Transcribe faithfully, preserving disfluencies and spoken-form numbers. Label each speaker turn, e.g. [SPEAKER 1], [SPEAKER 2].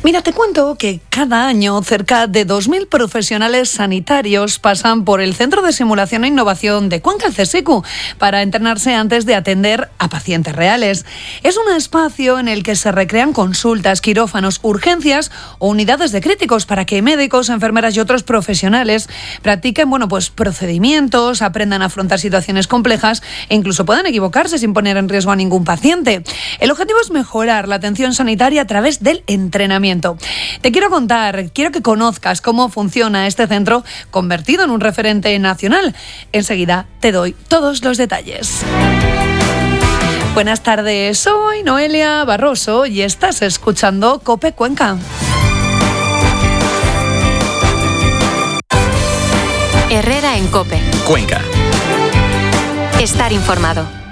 [SPEAKER 1] Mira, te cuento que cada año cerca de dos mil profesionales sanitarios pasan por el Centro de Simulación e Innovación de Cuenca, el CSICU, para entrenarse antes de atender a pacientes reales. Es un espacio en el que se recrean consultas, quirófanos, urgencias o unidades de críticos para que médicos, enfermeras y otros profesionales practiquen, bueno, pues procedimientos, aprendan a afrontar situaciones complejas e incluso puedan equivocarse sin poner en riesgo a ningún paciente. El objetivo es mejorar la atención sanitaria a través del entrenamiento. Te quiero contar, quiero que conozcas cómo funciona este centro convertido en un referente nacional. Enseguida te doy todos los detalles. Buenas tardes, soy Noelia Barroso y estás escuchando COPE Cuenca.
[SPEAKER 2] Herrera en COPE.
[SPEAKER 3] Cuenca.
[SPEAKER 2] Estar informado.